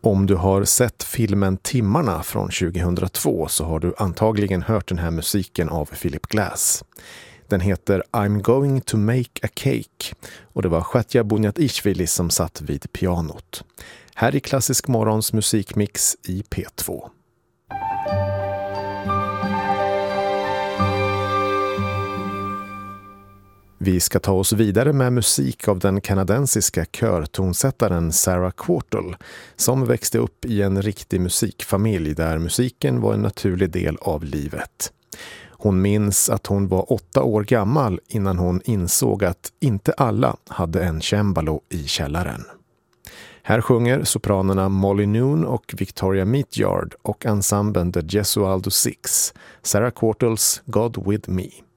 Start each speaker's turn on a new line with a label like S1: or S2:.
S1: Om du har sett filmen Timmarna från 2002 så har du antagligen hört den här musiken av Philip Glass. Den heter I'm going to make a cake och det var Chetja Bunjat-Ishvili som satt vid pianot. Här i Klassisk Morgons musikmix i P2. Vi ska ta oss vidare med musik av den kanadensiska körtonsättaren Sarah Quartel som växte upp i en riktig musikfamilj där musiken var en naturlig del av livet. Hon minns att hon var 8 år gammal innan hon insåg att inte alla hade en cembalo i källaren. Här sjunger sopranerna Molly Noon och Victoria Meatyard och ensemblen The Gesualdo Six, Sarah Quartels God With Me.